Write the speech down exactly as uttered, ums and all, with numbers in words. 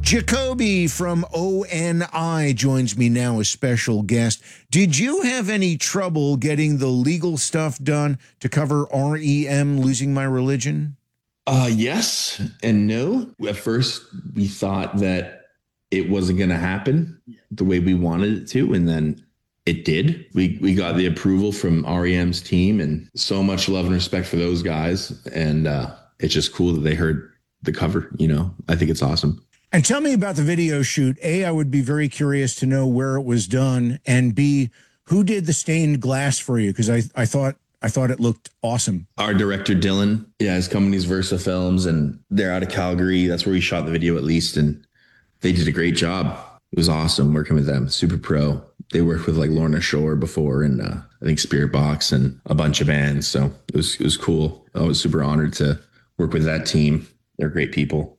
Jacoby from O N I joins me now as special guest. Did you have any trouble getting the legal stuff done to cover R E M Losing My Religion? Uh, yes and no. At first, we thought that it wasn't going to happen the way we wanted it to, and then it did. We we got the approval from R E M's team, and so much love and respect for those guys. And uh, it's just cool that they heard the cover. You know, I think it's awesome. And tell me about the video shoot. A, I would be very curious to know where it was done, and B, who did the stained glass for you? Because I, I thought I thought it looked awesome. Our director Dylan, yeah, his company's Versa Films, and they're out of Calgary. That's where we shot the video, at least, and they did a great job. It was awesome working with them. Super pro. They worked with like Lorna Shore before, and uh, I think Spirit Box and a bunch of bands. So it was it was cool. I was super honored to work with that team. They're great people.